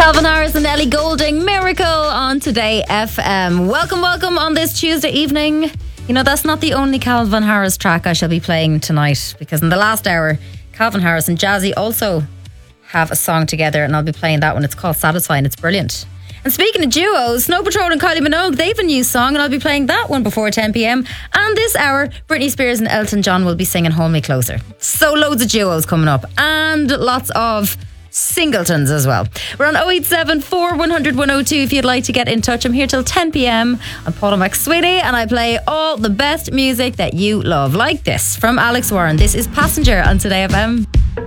Calvin Harris and Ellie Goulding, Miracle on Today FM. Welcome on this Tuesday evening. You know, that's not the only Calvin Harris track I shall be playing tonight, because in the last hour, Calvin Harris and Jazzy also have a song together, and I'll be playing that one. It's called Satisfy, and it's brilliant. And speaking of duos, Snow Patrol and Kylie Minogue, they've a new song, and I'll be playing that one before 10 p.m. And this hour, Britney Spears and Elton John will be singing Hold Me Closer. So loads of duos coming up, and lots of singletons as well. We're on 087 100 102 if you'd like to get in touch. I'm here till 10 p.m. I'm Paula McSweeney, and I play all the best music that you love, like this from Alex Warren. This is Passenger on Today FM.